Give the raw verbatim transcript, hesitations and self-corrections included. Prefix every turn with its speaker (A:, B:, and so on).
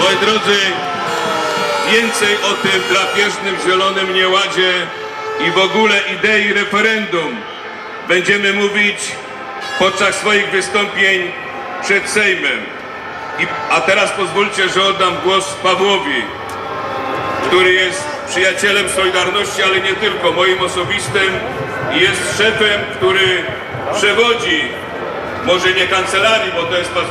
A: Moi drodzy, więcej o tym drapieżnym zielonym nieładzie i w ogóle idei referendum będziemy mówić podczas swoich wystąpień przed Sejmem. I, a teraz pozwólcie, że oddam głos Pawłowi, który jest przyjacielem Solidarności, ale nie tylko, moim osobistym, i jest szefem, który przewodzi, może nie kancelarii, bo to jest